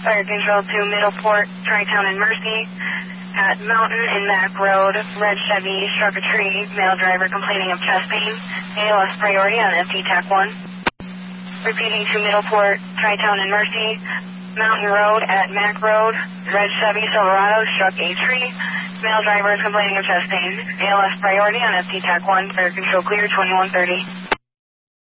Fire Control to Middleport, Tri-Town and Mercy. At Mountain and Mac Road, red Chevy struck a tree. Male driver complaining of chest pain. ALS priority on FT TAC 1. Repeating to Middleport, Tri-Town and Mercy. Mountain Road at Mac Road, red Chevy Silverado struck a tree. Male driver is complaining of chest pain. ALS priority on FT TAC 1. Fire Control clear 2130.